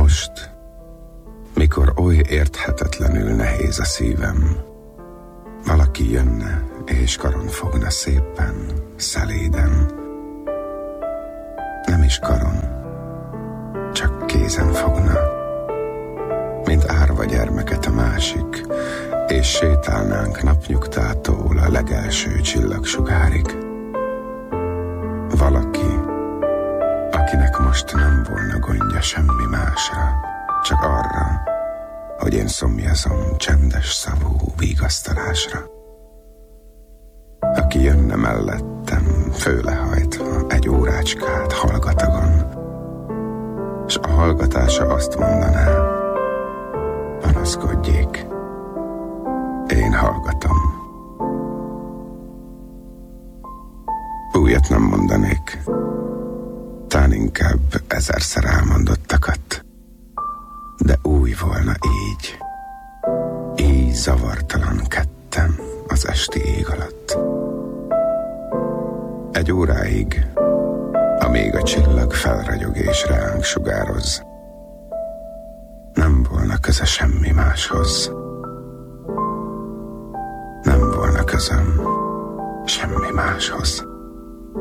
Most, mikor oly érthetetlenül nehéz a szívem, valaki jönne és karon fogna szépen, szeléden. Nem is karon, csak kézen fogna, mint árva gyermeket a másik, és sétálnánk napnyugtától a legelső csillagsugárig. Valaki, akinek most nem volna gondja semmi másra, csak arra, hogy én szomjazom csendes szavú vigasztalásra. Aki jönne mellettem, főlehajtva egy órácskát hallgatagon, s a hallgatása azt mondaná: panaszkodjék, én hallgatom. Újat nem mondanék, tán inkább ezerszer elmondottakat, de új volna így zavartalan ketten az esti ég alatt. Egy óráig, amíg a csillag felragyog és ránk sugároz, nem volna köze semmi máshoz. Nem volna közöm semmi máshoz.